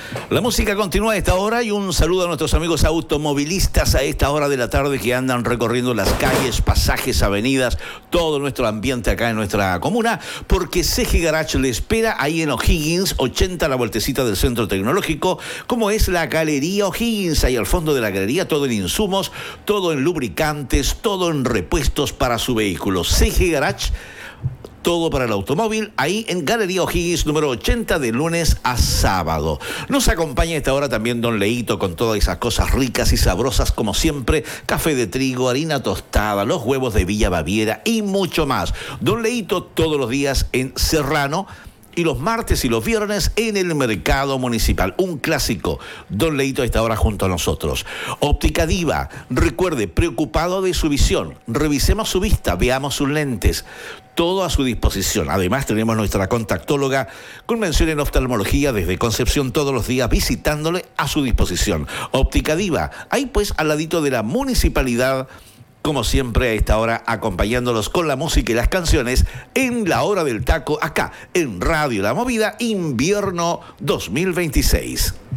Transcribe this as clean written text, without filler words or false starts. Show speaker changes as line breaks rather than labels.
La música continúa a esta hora y un saludo a nuestros amigos automovilistas a esta hora de la tarde que andan recorriendo las calles, pasajes, avenidas, todo nuestro ambiente acá en nuestra comuna, porque CG Garage le espera ahí en O'Higgins, 80 a la vueltecita del Centro Tecnológico, como es la Galería O'Higgins, ahí al fondo de la galería, todo en insumos, todo en lubricantes, todo en repuestos para su vehículo. CG Garage, todo para el automóvil, ahí en Galería O'Higgins, número 80, de lunes a sábado. Nos acompaña a esta hora también Don Leito con todas esas cosas ricas y sabrosas como siempre, café de trigo, harina tostada, los huevos de Villa Baviera y mucho más. Don Leito todos los días en Serrano y los martes y los viernes en el Mercado Municipal. Un clásico. Don Leito a esta hora junto a nosotros. Óptica Diva. Recuerde, preocupado de su visión. Revisemos su vista, veamos sus lentes. Todo a su disposición. Además, tenemos nuestra contactóloga con mención en oftalmología desde Concepción todos los días visitándole a su disposición. Óptica Diva. Ahí pues al ladito de la municipalidad, como siempre a esta hora, acompañándolos con la música y las canciones en la hora del taco, acá en Radio La Movida, invierno 2026.